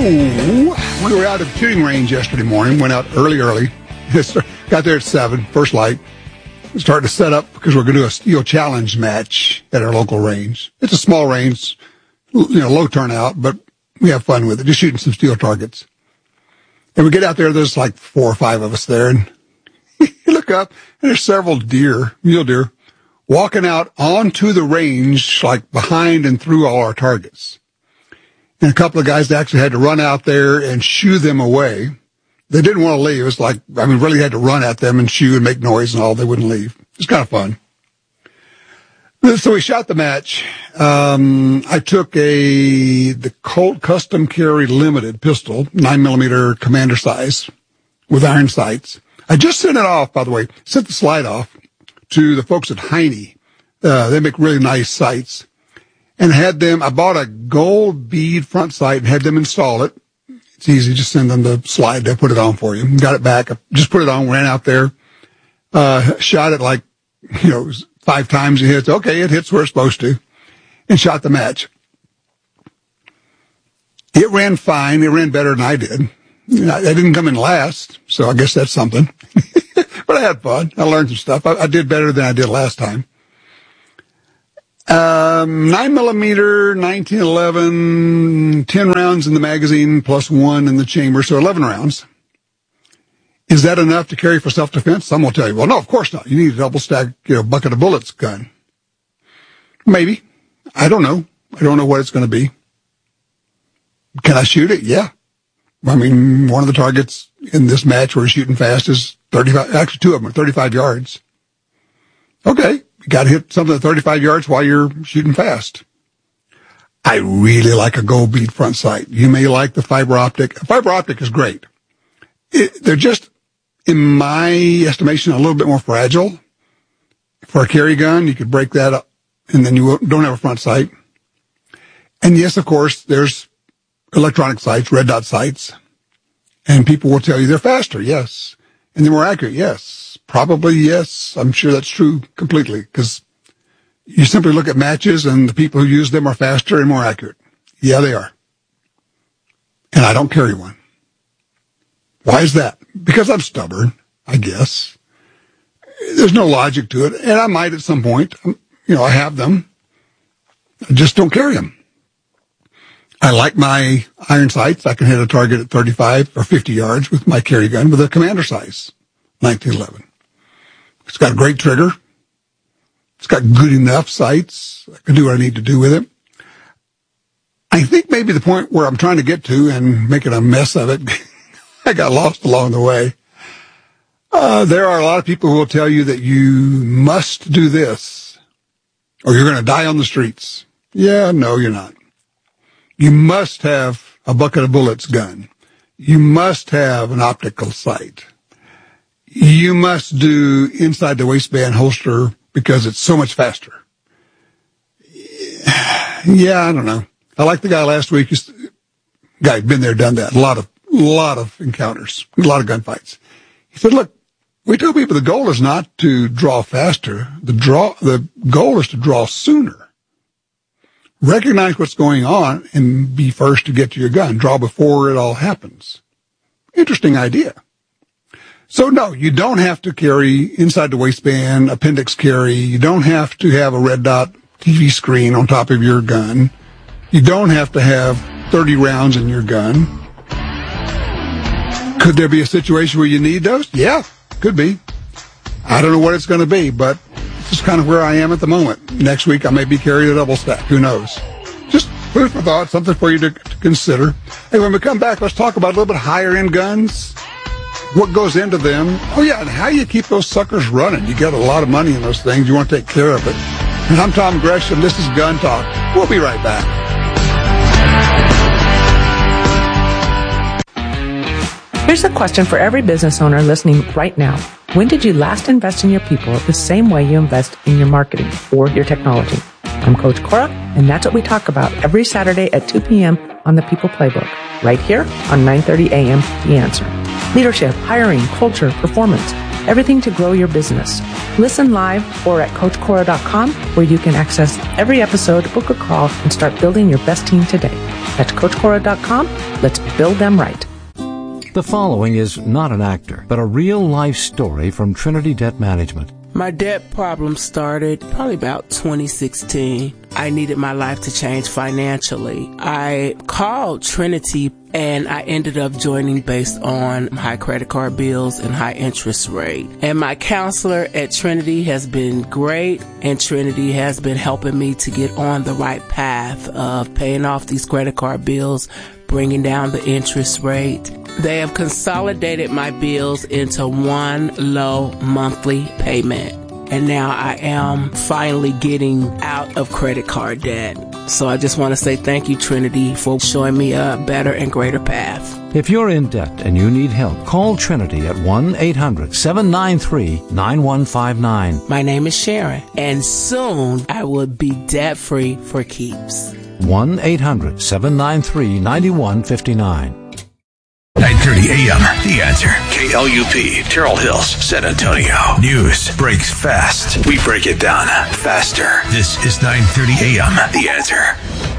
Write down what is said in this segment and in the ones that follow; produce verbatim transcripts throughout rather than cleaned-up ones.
we were out at the shooting range yesterday morning, went out early, early. Got there at seven, first light. Started to set up because we're going to do a steel challenge match at our local range. It's a small range, you know, low turnout, but we have fun with it, just shooting some steel targets. And we get out there, there's like four or five of us there, and you look up, and there's several deer, mule deer, walking out onto the range, like behind and through all our targets. And a couple of guys actually had to run out there and shoo them away. They didn't want to leave. It was like, I mean, really had to run at them and shoo and make noise and all. They wouldn't leave. It was kind of fun. So we shot the match. Um, I took a, the Colt Custom Carry Limited pistol, nine millimeter commander size with iron sights. I just sent it off, by the way, sent the slide off to the folks at Heine. Uh, they make really nice sights. And had them, I bought a gold bead front sight and had them install it. It's easy, just send them the slide, they'll put it on for you. Got it back, I just put it on, ran out there, uh, shot it like, you know, five times it hits. Okay, it hits where it's supposed to, and shot the match. It ran fine, it ran better than I did. I, I didn't come in last, so I guess that's something. But I had fun, I learned some stuff. I, I did better than I did last time. Um, nine millimeter, nineteen eleven, ten rounds in the magazine plus one in the chamber, so eleven rounds. Is that enough to carry for self-defense? Some will tell you, well, no, of course not. You need a double stack, you know, bucket of bullets gun. Maybe. I don't know. I don't know what it's going to be. Can I shoot it? Yeah. I mean, one of the targets in this match we're shooting fast is thirty-five, actually two of them are thirty-five yards. Okay. You got to hit something at thirty-five yards while you're shooting fast. I really like a gold bead front sight. You may like the fiber optic. Fiber optic is great. It, they're just, in my estimation, a little bit more fragile. For a carry gun, you could break that up, and then you don't have a front sight. And yes, of course, there's electronic sights, red dot sights, and people will tell you they're faster, yes. And they're more accurate, yes. Probably, yes. I'm sure that's true completely, because you simply look at matches and the people who use them are faster and more accurate. Yeah, they are. And I don't carry one. Why is that? Because I'm stubborn, I guess. There's no logic to it, and I might at some point. You know, I have them. I just don't carry them. I like my iron sights. I can hit a target at thirty-five or fifty yards with my carry gun with a commander size, nineteen eleven. It's got a great trigger. It's got good enough sights. I can do what I need to do with it. I think maybe the point where I'm trying to get to and making a mess of it, I got lost along the way. Uh, there are a lot of people who will tell you that you must do this or you're going to die on the streets. Yeah, no, you're not. You must have a bucket of bullets gun. You must have an optical sight. You must do inside the waistband holster because it's so much faster. Yeah, I don't know. I like the guy last week. He's, guy had been there, done that. A lot of, lot of encounters, a lot of gunfights. He said, look, we tell people the goal is not to draw faster. The draw, the goal is to draw sooner. Recognize what's going on and be first to get to your gun. Draw before it all happens. Interesting idea. So no, you don't have to carry inside the waistband, appendix carry. You don't have to have a red dot T V screen on top of your gun. You don't have to have thirty rounds in your gun. Could there be a situation where you need those? Yeah, could be. I don't know what it's going to be, but it's just kind of where I am at the moment. Next week I may be carrying a double stack. Who knows? Just food for thought, something for you to, to consider. Hey, when we come back, let's talk about a little bit higher end guns. What goes into them? Oh, yeah, and how you keep those suckers running. You got a lot of money in those things. You want to take care of it. And I'm Tom Gresham. This is Gun Talk. We'll be right back. Here's a question for every business owner listening right now. When did you last invest in your people the same way you invest in your marketing or your technology? I'm Coach Cora, and that's what we talk about every Saturday at two p.m. on the People Playbook, right here on nine thirty a.m. The Answer. Leadership, hiring, culture, performance. everything to grow your business. Listen live or at coach cora dot com, where you can access every episode, book a call, and start building your best team today. That's coach cora dot com. Let's build them right. The following is not an actor, but a real-life story from Trinity Debt Management. My debt problem started probably about twenty sixteen. I needed my life to change financially. I called Trinity and I ended up joining based on high credit card bills and high interest rate. And my counselor at Trinity has been great, and Trinity has been helping me to get on the right path of paying off these credit card bills, bringing down the interest rate. They have consolidated my bills into one low monthly payment. And now I am finally getting out of credit card debt. So I just want to say thank you, Trinity, for showing me a better and greater path. If you're in debt and you need help, call Trinity at one eight hundred seven nine three nine one five nine. My name is Sharon, and soon I will be debt-free for keeps. one eight hundred seven nine three nine one five nine. nine thirty a.m. The Answer. K L U P, Terrell Hills, San Antonio. News breaks fast. We break it down faster. This is nine thirty a.m. The Answer.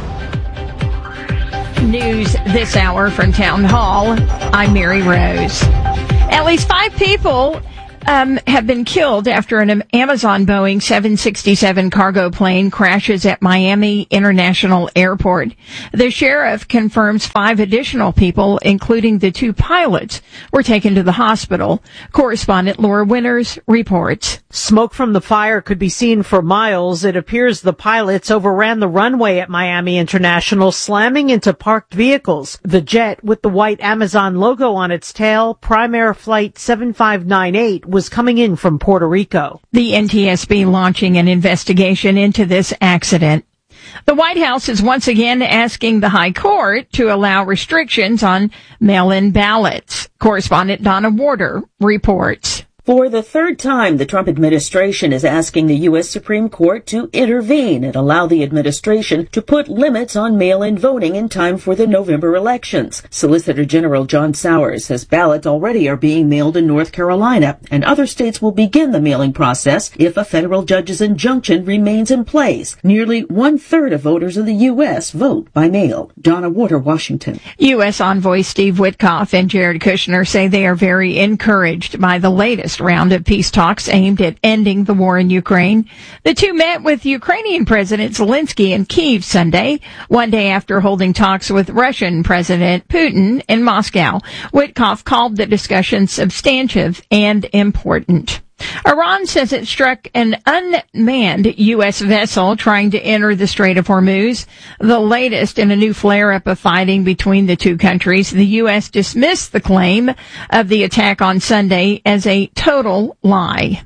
News this hour from Town Hall. I'm Mary Rose. At least five people Um, have been killed after an Amazon Boeing seven sixty-seven cargo plane crashes at Miami International Airport. The sheriff confirms five additional people, including the two pilots, were taken to the hospital. Correspondent Laura Winters reports. Smoke from the fire could be seen for miles. It appears the pilots overran the runway at Miami International, slamming into parked vehicles. The jet, with the white Amazon logo on its tail, Primair Flight seven five nine eight, was coming in from Puerto Rico. The N T S B launching an investigation into this accident. The White House is once again asking the High Court to allow restrictions on mail-in ballots. Correspondent Donna Warder reports. For the third time, the Trump administration is asking the U S Supreme Court to intervene and allow the administration to put limits on mail-in voting in time for the November elections. Solicitor General John Sowers says ballots already are being mailed in North Carolina, and other states will begin the mailing process if a federal judge's injunction remains in place. Nearly one-third of voters in the U S vote by mail. Donna Warder, Washington. U S Envoy Steve Witkoff and Jared Kushner say they are very encouraged by the latest round of peace talks aimed at ending the war in Ukraine. The two met with Ukrainian President Zelensky in Kyiv Sunday, one day after holding talks with Russian President Putin in Moscow. Witkoff called the discussion substantive and important. Iran says it struck an unmanned U S vessel trying to enter the Strait of Hormuz, the latest in a new flare-up of fighting between the two countries. The U S dismissed the claim of the attack on Sunday as a total lie.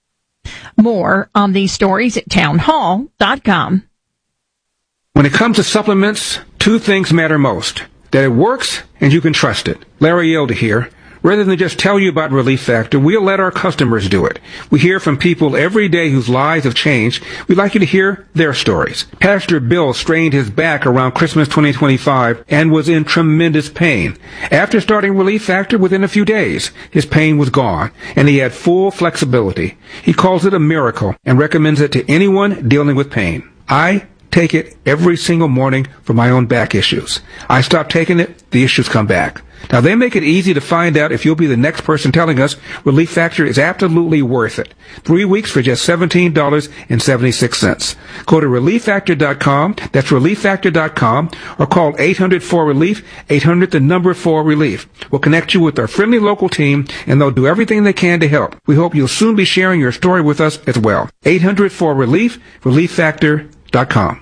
More on these stories at town hall dot com. When it comes to supplements, two things matter most: that it works and you can trust it. Larry Yelda here. Rather than just tell you about Relief Factor, we'll let our customers do it. We hear from people every day whose lives have changed. We'd like you to hear their stories. Pastor Bill strained his back around Christmas twenty twenty-five and was in tremendous pain. After starting Relief Factor, within a few days, his pain was gone, and he had full flexibility. He calls it a miracle and recommends it to anyone dealing with pain. I take it every single morning for my own back issues. I stop taking it, the issues come back. Now, they make it easy to find out if you'll be the next person telling us Relief Factor is absolutely worth it. Three weeks for just seventeen dollars and seventy-six cents. Go to relief factor dot com, that's relief factor dot com, or call eight hundred four relief, eight hundred the number four relief. We'll connect you with our friendly local team, and they'll do everything they can to help. We hope you'll soon be sharing your story with us as well. eight hundred four relief, relief factor dot com.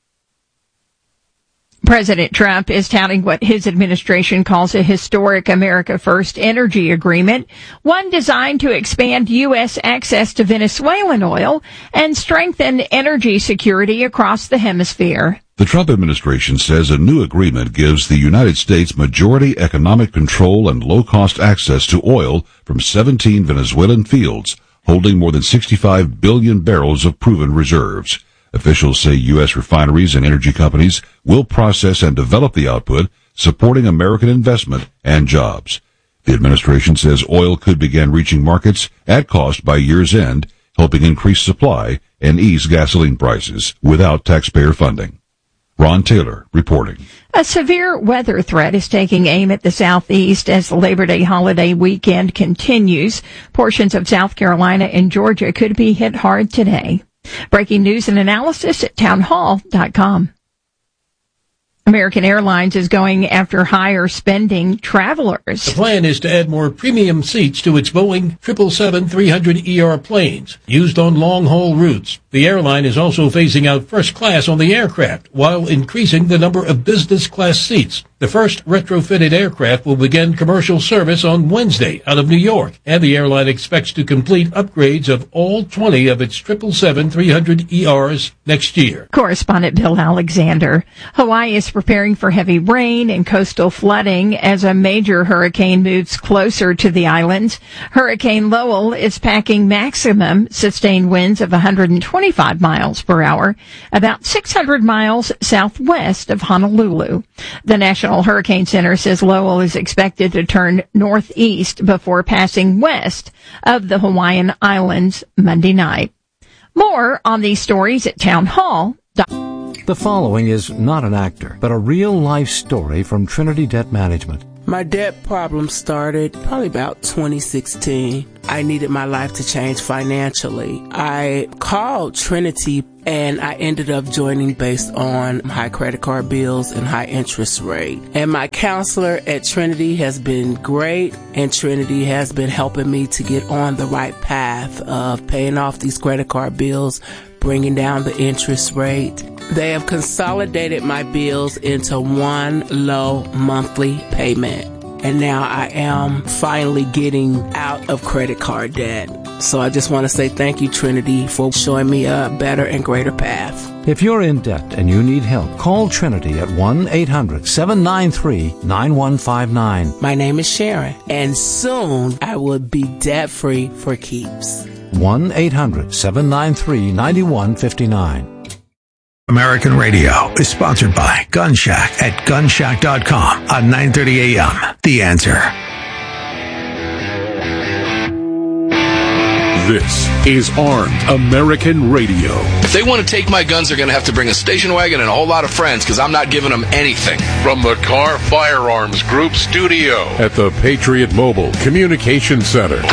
President Trump is touting what his administration calls a historic America First energy agreement, one designed to expand U S access to Venezuelan oil and strengthen energy security across the hemisphere. The Trump administration says a new agreement gives the United States majority economic control and low-cost access to oil from seventeen Venezuelan fields, holding more than sixty-five billion barrels of proven reserves. Officials say U S refineries and energy companies will process and develop the output, supporting American investment and jobs. The administration says oil could begin reaching markets at cost by year's end, helping increase supply and ease gasoline prices without taxpayer funding. Ron Taylor reporting. A severe weather threat is taking aim at the southeast as the Labor Day holiday weekend continues. Portions of South Carolina and Georgia could be hit hard today. Breaking news and analysis at townhall dot com. American Airlines is going after higher spending travelers. The plan is to add more premium seats to its Boeing seven seventy-seven three hundred E R planes used on long-haul routes. The airline is also phasing out first class on the aircraft while increasing the number of business class seats. The first retrofitted aircraft will begin commercial service on Wednesday out of New York, and the airline expects to complete upgrades of all twenty of its seven seventy-seven three hundred E Rs next year. Correspondent Bill Alexander. Hawaii is preparing for heavy rain and coastal flooding as a major hurricane moves closer to the islands. Hurricane Lowell is packing maximum sustained winds of one hundred twenty-five miles per hour, about six hundred miles southwest of Honolulu. The National Hurricane Center says Lowell is expected to turn northeast before passing west of the Hawaiian Islands Monday night. More on these stories at townhall dot com. The following is not an actor, but a real-life story from Trinity Debt Management. My debt problem started probably about twenty sixteen. I needed my life to change financially. I called Trinity and I ended up joining based on high credit card bills and high interest rate. And my counselor at Trinity has been great, and Trinity has been helping me to get on the right path of paying off these credit card bills, bringing down the interest rate. They have consolidated my bills into one low monthly payment. And now I am finally getting out of credit card debt. So I just want to say thank you, Trinity, for showing me a better and greater path. If you're in debt and you need help, call Trinity at one eight hundred seven nine three nine one five nine. My name is Sharon, and soon I will be debt-free for keeps. one eight hundred seven nine three nine one five nine. American Radio is sponsored by Gun Shack at gun shack dot com on nine thirty a.m. The Answer. This is Armed American Radio. If they want to take my guns, they're going to have to bring a station wagon and a whole lot of friends, because I'm not giving them anything. From the Car Firearms Group studio at the Patriot Mobile Communication Center.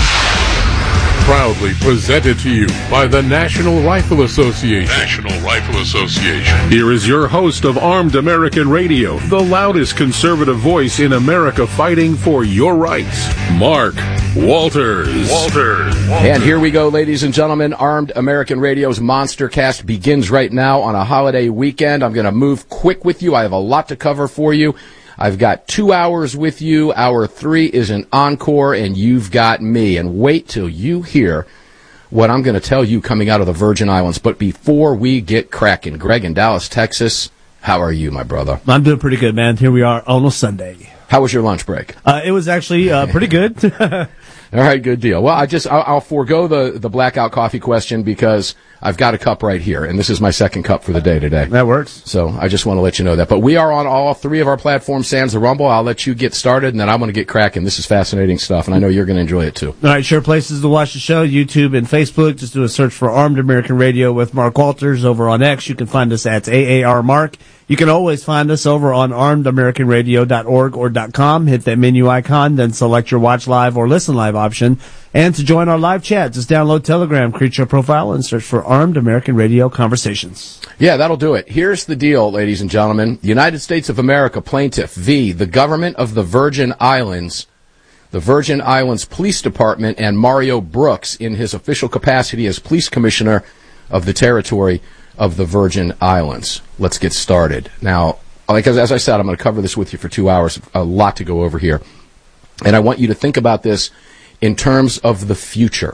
Proudly presented to you by the National Rifle Association. National Rifle Association. Here is your host of Armed American Radio, the loudest conservative voice in America fighting for your rights, Mark Walters. Walters. Walters. And here we go, ladies and gentlemen. Armed American Radio's Monster Cast begins right now on a holiday weekend. I'm going to move quick with you. I have a lot to cover for you. I've got two hours with you. Hour three is an encore, and you've got me. And wait till you hear what I'm going to tell you coming out of the Virgin Islands. But before we get cracking, Greg in Dallas, Texas, how are you, my brother? I'm doing pretty good, man. Here we are on a Sunday. How was your lunch break? Uh, it was actually uh, pretty good. All right, good deal. Well, I just I'll, I'll forego the the blackout coffee question because I've got a cup right here, and this is my second cup for the day today. That works. So I just want to let you know that. But we are on all three of our platforms, sans the Rumble. I'll let you get started, and then I'm going to get cracking. This is fascinating stuff, and I know you're going to enjoy it too. All right, sure places to watch the show: YouTube and Facebook. Just do a search for Armed American Radio with Mark Walters. Over on X, you can find us at A A R Mark. You can always find us over on armed american radio dot org or .com. Hit that menu icon, then select your watch live or listen live option. And to join our live chat, just download Telegram, create your profile, and search for Armed American Radio Conversations. Yeah, that'll do it. Here's the deal, ladies and gentlemen. The United States of America plaintiff v. the government of the Virgin Islands, the Virgin Islands Police Department, and Mario Brooks in his official capacity as police commissioner of the territory of the Virgin Islands. Let's get started. Now, like as, as I said, I'm going to cover this with you for two hours. A lot to go over here. And I want you to think about this in terms of the future.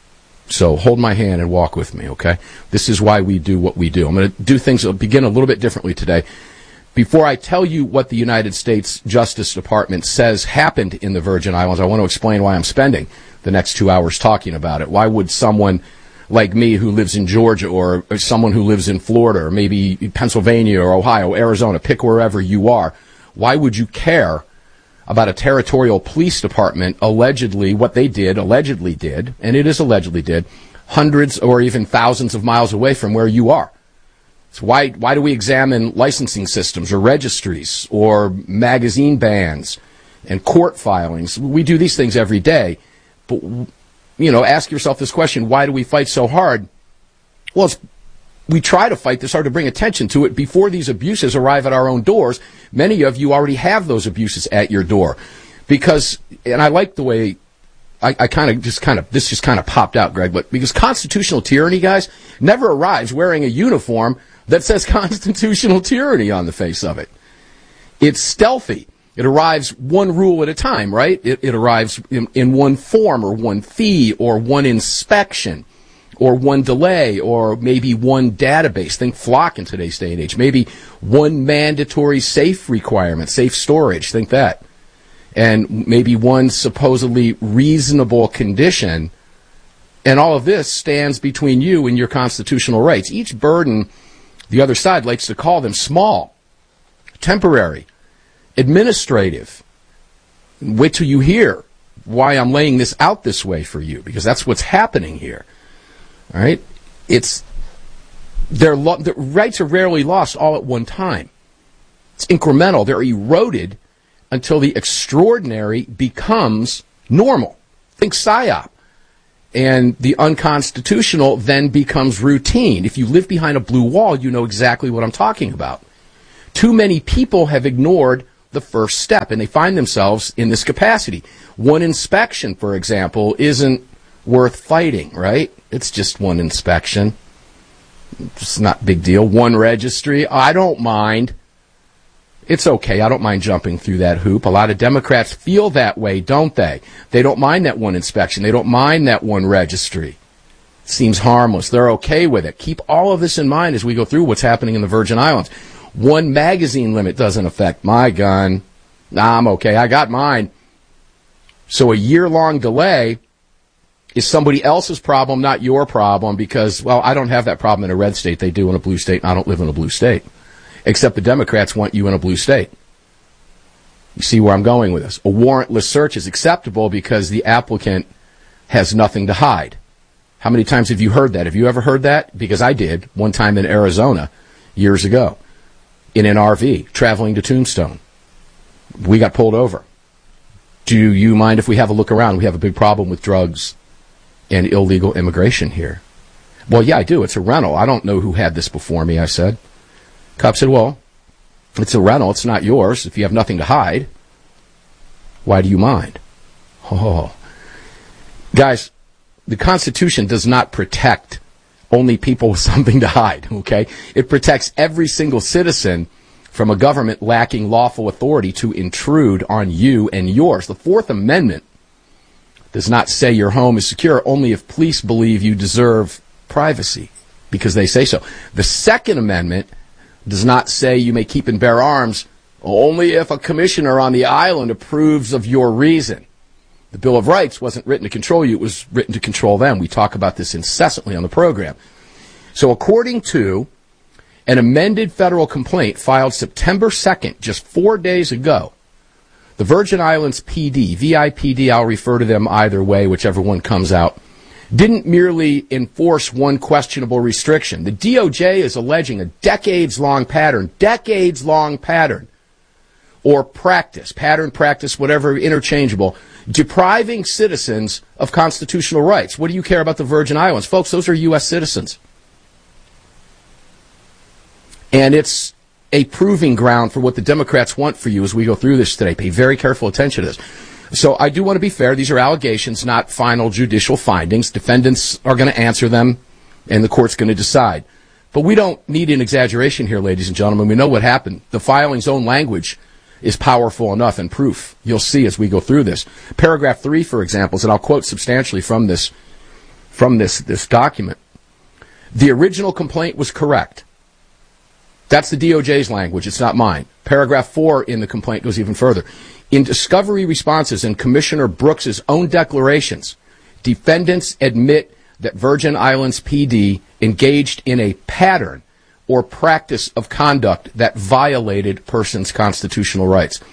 So hold my hand and walk with me, okay? This is why we do what we do. I'm going to do things, begin a little bit differently today. Before I tell you what the United States Justice Department says happened in the Virgin Islands, I want to explain why I'm spending the next two hours talking about it. Why would someone like me who lives in Georgia, or, or someone who lives in Florida, or maybe Pennsylvania or Ohio, Arizona, pick wherever you are, why would you care about a territorial police department allegedly, what they did, allegedly did, and it is allegedly did, hundreds or even thousands of miles away from where you are. So why, why do we examine licensing systems or registries or magazine bans and court filings? We do these things every day. But, you know, ask yourself this question, why do we fight so hard? Well, it's, we try to fight this hard to bring attention to it before these abuses arrive at our own doors. Many of you already have those abuses at your door. Because, and I like the way, I, I kind of just kind of, this just kind of popped out, Greg, but because constitutional tyranny, guys, never arrives wearing a uniform that says constitutional tyranny on the face of it. It's stealthy. It arrives one rule at a time, right? It, it arrives in, in one form or one fee or one inspection or one delay or maybe one database. Think Flock in today's day and age. Maybe one mandatory safe requirement, safe storage. Think that. And maybe one supposedly reasonable condition. And all of this stands between you and your constitutional rights. Each burden, the other side likes to call them small, temporary, administrative. Wait till you hear why I'm laying this out this way for you, because that's what's happening here. All right? It's their lo- the rights are rarely lost all at one time. It's incremental. They're eroded until the extraordinary becomes normal. Think PSYOP. And the unconstitutional then becomes routine. If you live behind a blue wall, you know exactly what I'm talking about. Too many people have ignored the first step, and they find themselves in this capacity. One inspection, for example, isn't worth fighting, right? It's just one inspection. It's not a big deal. One registry, I don't mind. It's okay. I don't mind jumping through that hoop. A lot of Democrats feel that way, don't they? They don't mind that one inspection. They don't mind that one registry. It seems harmless. They're okay with it. Keep all of this in mind as we go through what's happening in the Virgin Islands. One magazine limit doesn't affect my gun. Nah, I'm okay. I got mine. So a year-long delay is somebody else's problem, not your problem, because, well, I don't have that problem in a red state. They do in a blue state, and I don't live in a blue state. Except the Democrats want you in a blue state. You see where I'm going with this. A warrantless search is acceptable because the applicant has nothing to hide. How many times have you heard that? Have you ever heard that? Because I did one time in Arizona years ago in an R V traveling to Tombstone. We got pulled over. Do you mind if we have a look around? We have a big problem with drugs and illegal immigration here. Well, yeah, I do. It's a rental. I don't know who had this before me, I said. Cop said, well, it's a rental. It's not yours. If you have nothing to hide, why do you mind? Oh. Guys, the Constitution does not protect only people with something to hide, okay? It protects every single citizen from a government lacking lawful authority to intrude on you and yours. The Fourth Amendment does not say your home is secure only if police believe you deserve privacy, because they say so. The Second Amendment does not say you may keep and bear arms only if a commissioner on the island approves of your reason. The Bill of Rights wasn't written to control you, it was written to control them. We talk about this incessantly on the program. So according to an amended federal complaint filed September second, just four days ago, the Virgin Islands P D, V I P D, I'll refer to them either way, whichever one comes out, didn't merely enforce one questionable restriction. The D O J is alleging a decades-long pattern, decades-long pattern, or practice, pattern, practice, whatever, interchangeable, depriving citizens of constitutional rights. What do you care about the Virgin Islands? Folks, those are U S citizens. And it's a proving ground for what the Democrats want for you as we go through this today. Pay very careful attention to this. So I do want to be fair. These are allegations, not final judicial findings. Defendants are going to answer them, and the court's going to decide. But we don't need an exaggeration here, ladies and gentlemen. We know what happened. The filing's own language is powerful enough and proof. You'll see as we go through this. Paragraph three, for example, and I'll quote substantially from this, from this, this document. The original complaint was correct. That's the D O J's language. It's not mine. Paragraph four in the complaint goes even further. In discovery responses and Commissioner Brooks's own declarations, defendants admit that Virgin Islands P D engaged in a pattern or practice of conduct that violated persons' constitutional rights.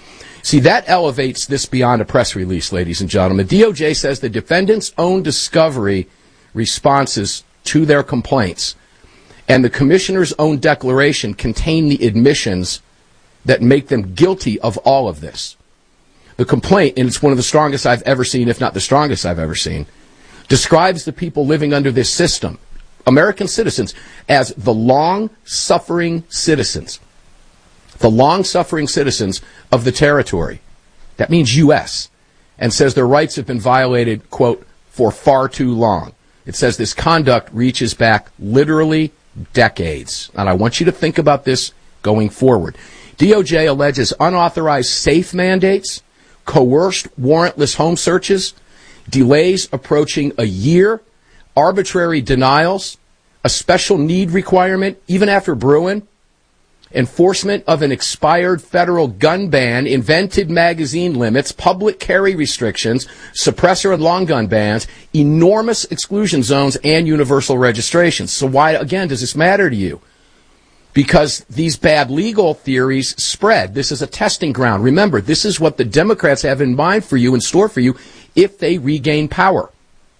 See, that elevates this beyond a press release, ladies and gentlemen. D O J says the defendants' own discovery responses to their complaints and the commissioner's own declaration contain the admissions that make them guilty of all of this. The complaint, and it's one of the strongest I've ever seen, if not the strongest I've ever seen, describes the people living under this system, American citizens, as the long-suffering citizens. The long-suffering citizens of the territory. That means U S And says their rights have been violated, quote, for far too long. It says this conduct reaches back literally decades. And I want you to think about this going forward. D O J alleges unauthorized safe mandates, coerced warrantless home searches, delays approaching a year, arbitrary denials, a special need requirement, even after Bruin, enforcement of an expired federal gun ban, invented magazine limits, public carry restrictions, suppressor and long gun bans, enormous exclusion zones, and universal registrations. So why, again, does this matter to you? Because these bad legal theories spread. This is a testing ground. Remember, this is what the Democrats have in mind for you, in store for you, if they regain power.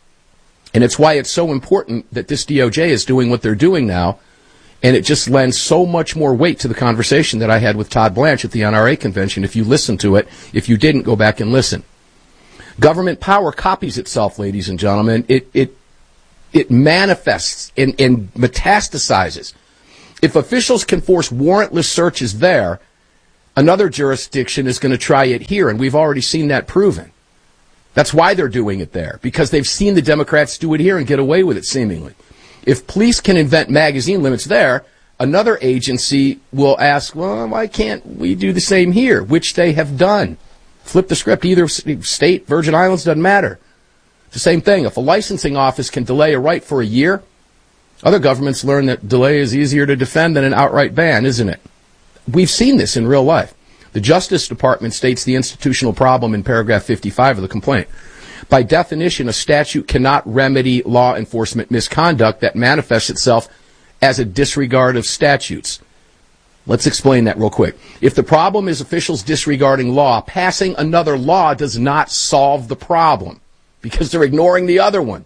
And it's why it's so important that this D O J is doing what they're doing now. And it just lends so much more weight to the conversation that I had with Todd Blanche at the N R A convention. If you listen to it, if you didn't, go back and listen. Government power copies itself, ladies and gentlemen. It it it manifests and, and metastasizes. If officials can force warrantless searches there, another jurisdiction is going to try it here, and we've already seen that proven. That's why they're doing it there, because they've seen the Democrats do it here and get away with it, seemingly. If police can invent magazine limits there, another agency will ask, well, why can't we do the same here, which they have done. Flip the script, either state, Virgin Islands, doesn't matter. It's the same thing. If a licensing office can delay a right for a year, other governments learn that delay is easier to defend than an outright ban, isn't it? We've seen this in real life. The Justice Department states the institutional problem in paragraph fifty-five of the complaint. By definition, a statute cannot remedy law enforcement misconduct that manifests itself as a disregard of statutes. Let's explain that real quick. If the problem is officials disregarding law, passing another law does not solve the problem because they're ignoring the other one.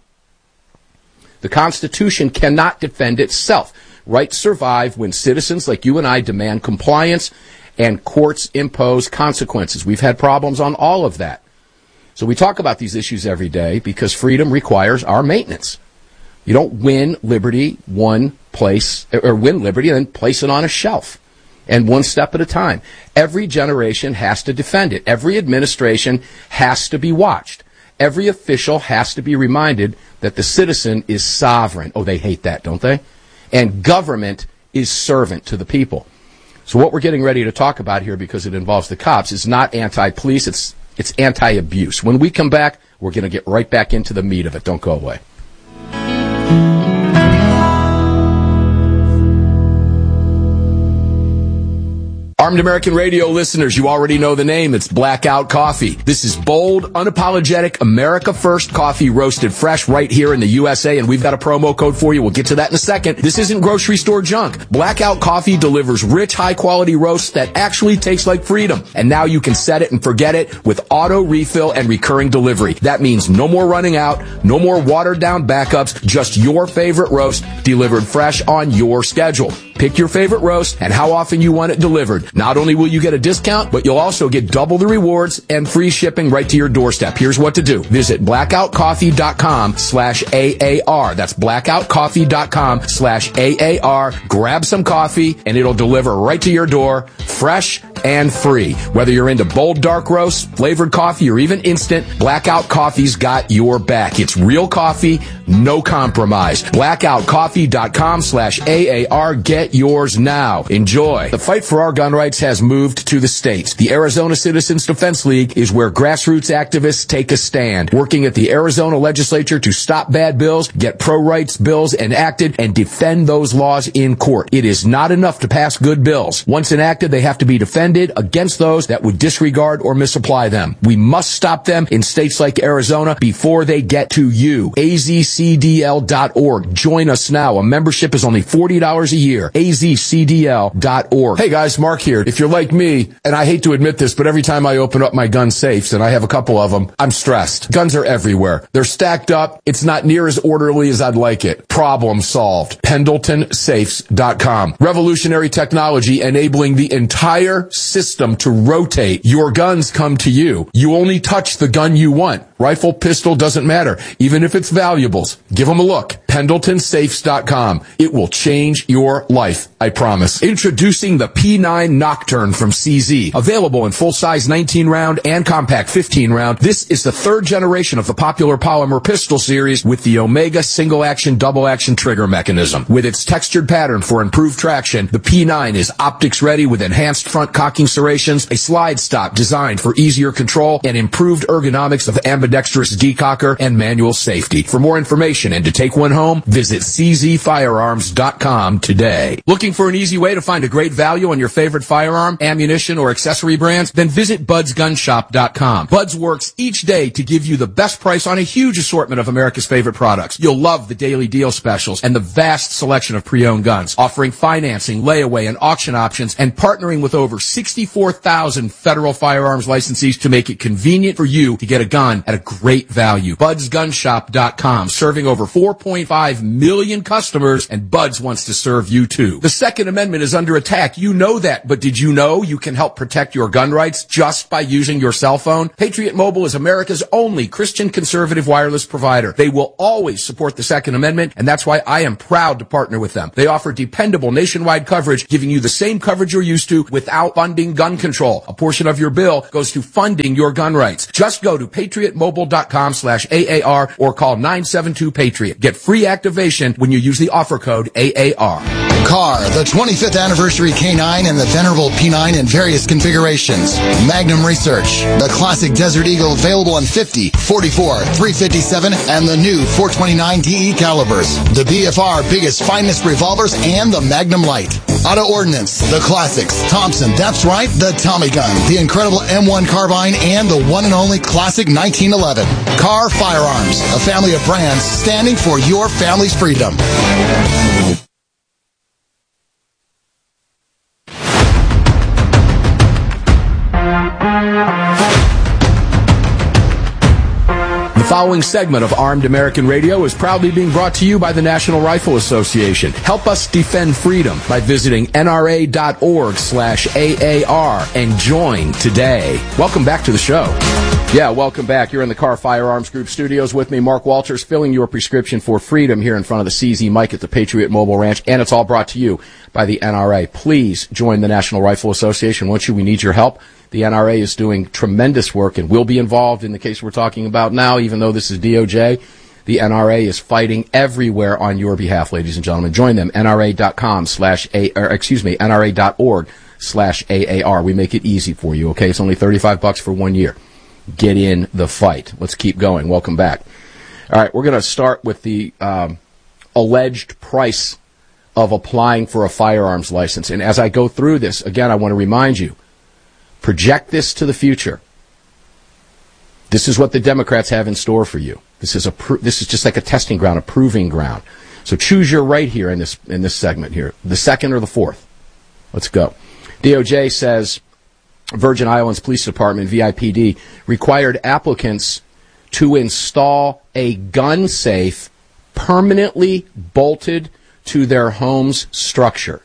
The Constitution cannot defend itself. Rights survive when citizens like you and I demand compliance and courts impose consequences. We've had problems on all of that. So we talk about these issues every day because freedom requires our maintenance. You don't win liberty one place, or win liberty and then place it on a shelf, and one step at a time. Every generation has to defend it. Every administration has to be watched. Every official has to be reminded that the citizen is sovereign. Oh, they hate that, don't they? And government is servant to the people. So what we're getting ready to talk about here, because it involves the cops, is not anti-police, it's It's anti-abuse. When we come back, we're going to get right back into the meat of it. Don't go away. Armed American Radio listeners, you already know the name. It's Blackout Coffee. This is bold, unapologetic, America First coffee roasted fresh right here in the U S A, and we've got a promo code for you. We'll get to that in a second. This isn't grocery store junk. Blackout Coffee delivers rich, high-quality roasts that actually taste like freedom. And now you can set it and forget it with auto refill and recurring delivery. That means no more running out, no more watered-down backups, just your favorite roast delivered fresh on your schedule. Pick your favorite roast and how often you want it delivered. Not only will you get a discount, but you'll also get double the rewards and free shipping right to your doorstep. Here's what to do. Visit blackoutcoffee.com slash AAR. That's blackoutcoffee.com slash AAR. Grab some coffee and it'll deliver right to your door, fresh and free. Whether you're into bold dark roasts, flavored coffee, or even instant, Blackout Coffee's got your back. It's real coffee, no compromise. blackoutcoffee.com slash AAR. Get yours now. Enjoy. The fight for our gun rights has moved to the states. The Arizona Citizens Defense League is where grassroots activists take a stand, working at the Arizona legislature to stop bad bills, get pro-rights bills enacted, and defend those laws in court. It is not enough to pass good bills. Once enacted, they have to be defended against those that would disregard or misapply them. We must stop them in states like Arizona before they get to you. A Z C D L dot org. Join us now. A membership is only forty dollars a year. A Z C D L dot org. Hey guys, Mark here. If you're like me, and I hate to admit this, but every time I open up my gun safes, and I have a couple of them, I'm stressed. Guns are everywhere. They're stacked up. It's not near as orderly as I'd like it. Problem solved. Pendleton Safes dot com. Revolutionary technology enabling the entire system to rotate. Your guns come to you. You only touch the gun you want. Rifle, pistol, doesn't matter. Even if it's valuables. Give them a look. Pendleton Safes dot com. It will change your life, I promise. Introducing the P nine Nocturne from C Z. Available in full-size nineteen round and compact fifteen round. This is the third generation of the popular polymer pistol series with the Omega single-action, double-action trigger mechanism. With its textured pattern for improved traction, the P nine is optics-ready with enhanced front cocking serrations, a slide stop designed for easier control, and improved ergonomics of ambidextrous decocker and manual safety. For more information and to take one home, visit C Z firearms dot com today. Looking for an easy way to find a great value on your favorite firearm, ammunition, or accessory brands? Then visit buds gun shop dot com. Buds works each day to give you the best price on a huge assortment of America's favorite products. You'll love the daily deal specials and the vast selection of pre-owned guns, offering financing, layaway, and auction options, and partnering with over sixty-four thousand federal firearms licensees to make it convenient for you to get a gun at a great value. buds gun shop dot com, serving over four point five million customers, and Buds wants to serve you too. The Second Amendment is under attack. You know that, but did you know you can help protect your gun rights just by using your cell phone? Patriot Mobile is America's only Christian conservative wireless provider. They will always support the Second Amendment, and that's why I am proud to partner with them. They offer dependable nationwide coverage, giving you the same coverage you're used to without funding gun control. A portion of your bill goes to funding your gun rights. Just go to patriot mobile dot com slash A A R or call nine seven two Patriot. Get free activation when you use the offer code A A R. Car, the twenty-fifth anniversary K nine and the venerable P nine in various configurations. Magnum Research, the classic Desert Eagle available in fifty, forty-four, three fifty-seven, and the new four twenty-nine D E calibers. The B F R biggest, finest revolvers and the Magnum Light. Auto Ordnance, the classics. Thompson, that's right, the Tommy gun, the incredible M one carbine, and the one and only classic nineteen eleven. Car Firearms, a family of brands standing for your family's freedom. The following segment of Armed American Radio is proudly being brought to you by the National Rifle Association. Help us defend freedom by visiting N R A dot org slash A A R and join today. Welcome back to the show. Yeah, welcome back. You're in the Car Firearms Group studios with me, Mark Walters, filling your prescription for freedom here in front of the C Z mic at the Patriot Mobile Ranch, and it's all brought to you by the N R A. Please join the National Rifle Association. Won't you? We need your help. The N R A is doing tremendous work and will be involved in the case we're talking about now, even though this is D O J. The N R A is fighting everywhere on your behalf, ladies and gentlemen. Join them, N R A dot com slash A, or excuse me, N R A dot org slash A A R. We make it easy for you, okay? It's only thirty-five bucks for one year. Get in the fight. Let's keep going. Welcome back. All right, we're going to start with the um, alleged price of applying for a firearms license. And as I go through this, again, I want to remind you, project this to the future. This is what the Democrats have in store for you. This is a pro- this is just like a testing ground, a proving ground. So choose your right here in this in this segment here, the second or the fourth. Let's go. D O J says Virgin Islands Police Department, V I P D, required applicants to install a gun safe permanently bolted to their home's structure.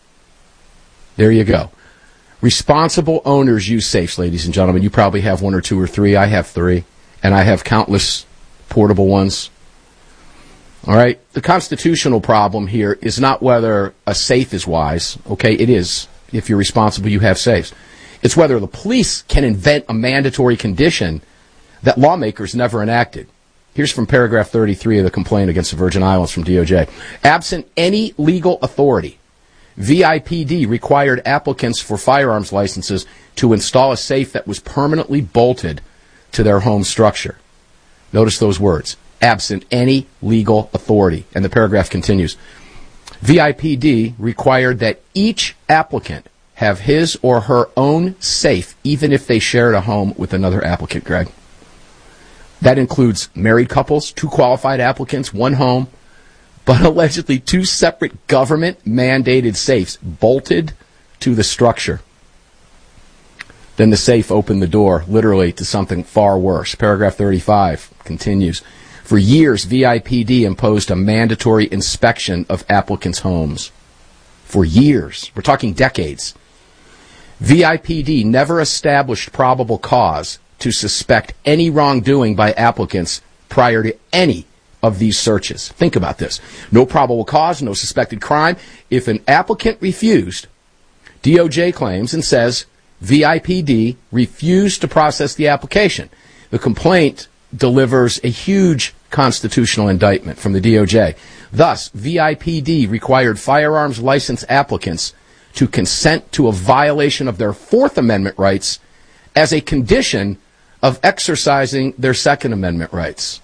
There you go. Responsible owners use safes, ladies and gentlemen. You probably have one or two or three. I have three, and I have countless portable ones. All right? The constitutional problem here is not whether a safe is wise. Okay, it is. If you're responsible, you have safes. It's whether the police can invent a mandatory condition that lawmakers never enacted. Here's from paragraph thirty-three of the complaint against the Virgin Islands from D O J. Absent any legal authority, V I P D required applicants for firearms licenses to install a safe that was permanently bolted to their home structure. Notice those words, absent any legal authority. And the paragraph continues. V I P D required that each applicant have his or her own safe, even if they shared a home with another applicant, Greg. That includes married couples, two qualified applicants, one home, but allegedly two separate government-mandated safes bolted to the structure. Then the safe opened the door, literally, to something far worse. Paragraph thirty-five continues. For years, V I P D imposed a mandatory inspection of applicants' homes. For years. We're talking decades. V I P D never established probable cause to suspect any wrongdoing by applicants prior to any of these searches. Think about this. No probable cause, no suspected crime. If an applicant refused, D O J claims and says V I P D refused to process the application. The complaint delivers a huge constitutional indictment from the D O J. Thus, V I P D required firearms license applicants to consent to a violation of their Fourth Amendment rights as a condition of exercising their Second Amendment rights.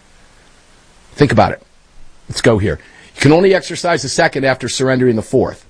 Think about it. Let's go here. You can only exercise the Second after surrendering the Fourth.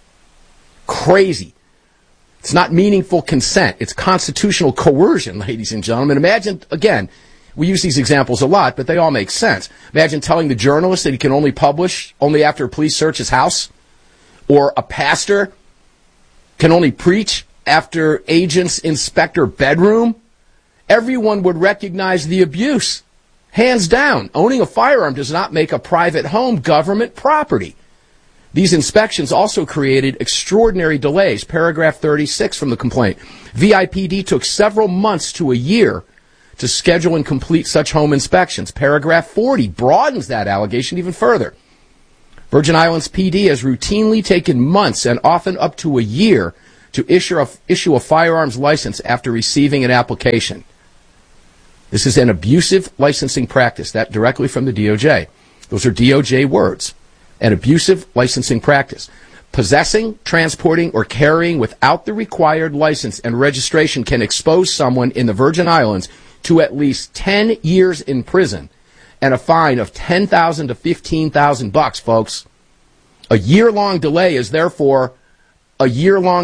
Crazy. It's not meaningful consent. It's constitutional coercion, ladies and gentlemen. Imagine, again, we use these examples a lot, but they all make sense. Imagine telling the journalist that he can only publish only after a police search his house, or a pastor can only preach after agents inspect her bedroom. Everyone would recognize the abuse. Hands down, owning a firearm does not make a private home government property. These inspections also created extraordinary delays. Paragraph thirty-six from the complaint. V I P D took several months to a year to schedule and complete such home inspections. Paragraph forty broadens that allegation even further. Virgin Islands P D has routinely taken months and often up to a year to issue a, issue a firearms license after receiving an application. This is an abusive licensing practice, that directly from the D O J. Those are D O J words. An abusive licensing practice. Possessing, transporting, or carrying without the required license and registration can expose someone in the Virgin Islands to at least ten years in prison and a fine of ten thousand to fifteen thousand bucks, folks. A year-long delay is therefore a year-long